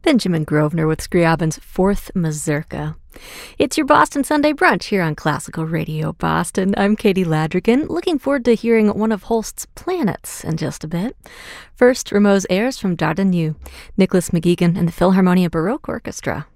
Benjamin Grosvenor with Scriabin's Fourth Mazurka. It's your Boston Sunday Brunch here on Classical Radio Boston. I'm Katie Ladrigan, looking forward to hearing one of Holst's planets in just a bit. First, Rameau's airs from Dardenne, Nicholas McGuigan and the Philharmonia Baroque Orchestra.